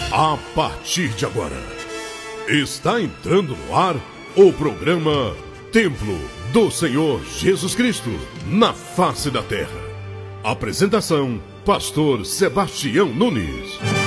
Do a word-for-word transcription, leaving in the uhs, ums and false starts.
A partir de agora, está entrando no ar o programa Templo do Senhor Jesus Cristo, na face da terra. Apresentação, Pastor Sebastião Nunes.